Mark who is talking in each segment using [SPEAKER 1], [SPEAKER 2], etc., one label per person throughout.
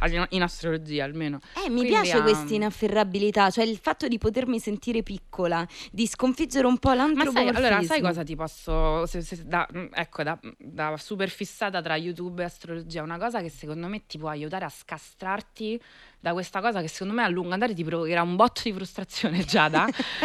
[SPEAKER 1] in astrologia almeno.
[SPEAKER 2] Mi
[SPEAKER 1] Quindi,
[SPEAKER 2] piace questa inafferrabilità, cioè il fatto di potermi sentire piccola, di sconfiggere un po'
[SPEAKER 1] Ma
[SPEAKER 2] l'antropomorfismo.
[SPEAKER 1] allora sai cosa ti posso da super fissata tra YouTube e astrologia, una cosa che secondo me ti può aiutare a scastrarti da questa cosa che secondo me a lungo andare ti provocherà un botto di frustrazione, Giada,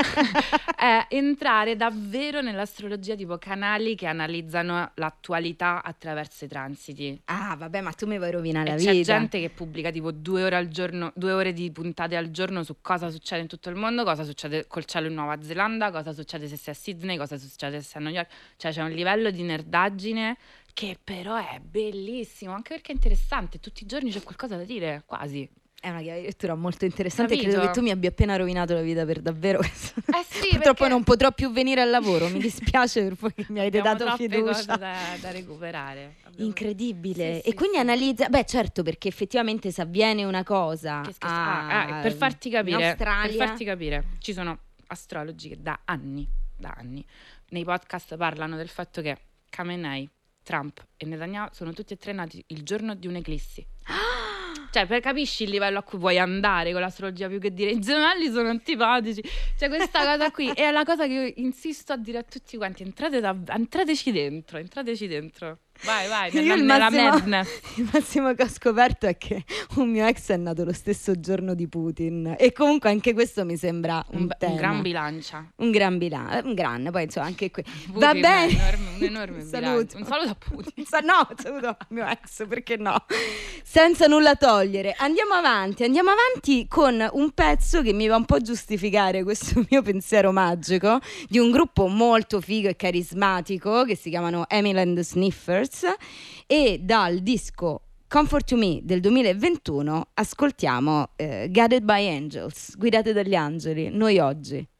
[SPEAKER 1] è entrare davvero nell'astrologia, tipo canali che analizzano l'attualità attraverso i transiti.
[SPEAKER 2] Ah, vabbè, ma tu mi vuoi rovinare la
[SPEAKER 1] C'è
[SPEAKER 2] vita.
[SPEAKER 1] gente che pubblica tipo 2 ore al giorno, 2 ore di puntate al giorno su cosa succede in tutto il mondo, cosa succede col cielo in Nuova Zelanda, cosa succede se sei a Sydney, cosa succede se sei a New York. Cioè c'è un livello di nerdaggine che però è bellissimo, anche perché è interessante, tutti i giorni c'è qualcosa da dire, quasi.
[SPEAKER 2] È una chiave di lettura molto interessante.
[SPEAKER 1] Capito?
[SPEAKER 2] Credo che tu mi abbia appena rovinato la vita per davvero.
[SPEAKER 1] Sì,
[SPEAKER 2] Purtroppo
[SPEAKER 1] perché
[SPEAKER 2] non potrò più venire al lavoro. Mi dispiace per voi che mi avete
[SPEAKER 1] abbiamo
[SPEAKER 2] dato
[SPEAKER 1] troppe
[SPEAKER 2] fiducia.
[SPEAKER 1] cose da recuperare.
[SPEAKER 2] Incredibile.
[SPEAKER 1] Sì,
[SPEAKER 2] E quindi
[SPEAKER 1] sì.
[SPEAKER 2] analizza. Beh, certo, perché effettivamente se avviene una cosa
[SPEAKER 1] Per farti
[SPEAKER 2] in
[SPEAKER 1] capire,
[SPEAKER 2] Australia.
[SPEAKER 1] ci sono astrologi che da anni nei podcast parlano del fatto che Khamenei, Trump e Netanyahu sono tutti e tre nati il giorno di un'eclissi. Cioè, capisci il livello a cui puoi andare con l'astrologia, più che dire i gemelli sono antipatici. Cioè, questa cosa qui è la cosa che io insisto a dire a tutti quanti: entrateci dentro. Vai,
[SPEAKER 2] Io
[SPEAKER 1] nella madness.
[SPEAKER 2] il massimo che ho scoperto è che un mio ex è nato lo stesso giorno di Putin. E comunque anche questo mi sembra un tema.
[SPEAKER 1] Un gran bilancia.
[SPEAKER 2] Un gran, poi insomma anche qui.
[SPEAKER 1] Putin,
[SPEAKER 2] Va bene.
[SPEAKER 1] Un enorme
[SPEAKER 2] Saluto.
[SPEAKER 1] bilancio. Un saluto a Putin.
[SPEAKER 2] No, saluto al mio ex, perché no? Senza nulla togliere. Andiamo avanti con un pezzo che mi va un po' a giustificare questo mio pensiero magico di un gruppo molto figo e carismatico che si chiamano Emily and the Sniffers, e dal disco Comfort to Me del 2021 ascoltiamo Guided by Angels, guidate dagli angeli, noi oggi.